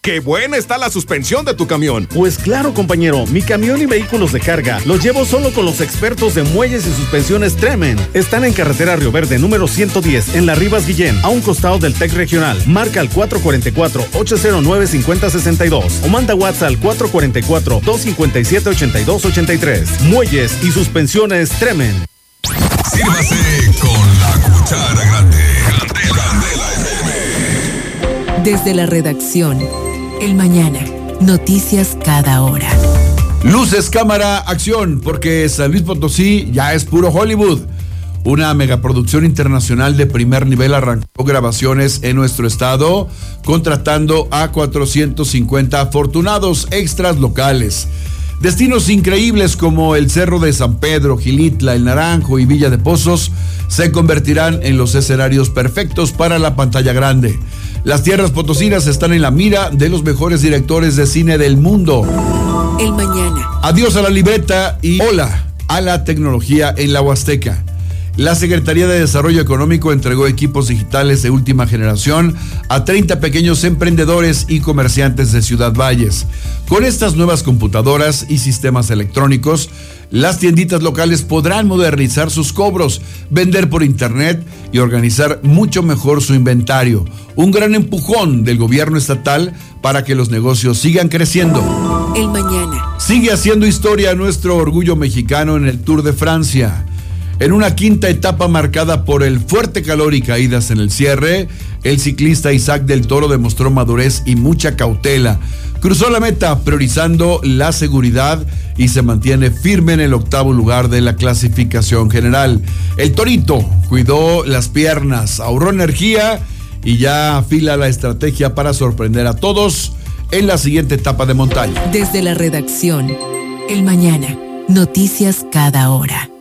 ¡Qué buena está la suspensión de tu camión! Pues claro, compañero, mi camión y vehículos de carga los llevo solo con los expertos de Muelles y Suspensiones Tremen. Están en carretera Río Verde número 110 en La Rivas Guillén, a un costado del TEC Regional. Marca al 444-809-5062 o manda WhatsApp al 444-257-8283. Muelles y Suspensiones Tremen. Sírvase con la cuchara grande. Candela FM. Desde la redacción, El Mañana, noticias cada hora. Luces, cámara, acción, porque San Luis Potosí ya es puro Hollywood. Una megaproducción internacional de primer nivel arrancó grabaciones en nuestro estado, contratando a 450 afortunados extras locales. Destinos increíbles como el Cerro de San Pedro, Gilitla, El Naranjo y Villa de Pozos se convertirán en los escenarios perfectos para la pantalla grande. Las tierras potosinas están en la mira de los mejores directores de cine del mundo. El Mañana. Adiós a la libreta y hola a la tecnología en la Huasteca. La Secretaría de Desarrollo Económico entregó equipos digitales de última generación a 30 pequeños emprendedores y comerciantes de Ciudad Valles. Con estas nuevas computadoras y sistemas electrónicos, las tienditas locales podrán modernizar sus cobros, vender por internet y organizar mucho mejor su inventario. Un gran empujón del gobierno estatal para que los negocios sigan creciendo. El Mañana. Sigue haciendo historia nuestro orgullo mexicano en el Tour de Francia. En una quinta etapa marcada por el fuerte calor y caídas en el cierre, el ciclista Isaac del Toro demostró madurez y mucha cautela. Cruzó la meta priorizando la seguridad y se mantiene firme en el 8º lugar de la clasificación general. El Torito cuidó las piernas, ahorró energía y ya afila la estrategia para sorprender a todos en la siguiente etapa de montaña. Desde la redacción, El Mañana, noticias cada hora.